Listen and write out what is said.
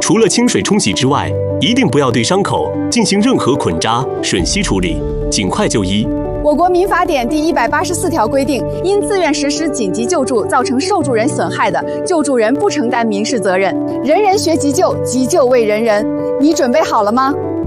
除了清水冲洗之外，一定不要对伤口进行任何捆扎、吮吸处理，尽快就医。 我国民法典第184条规定，因自愿实施紧急救助造成受助人损害的，救助人不承担民事责任。人人学急救，急救为人人。你准备好了吗？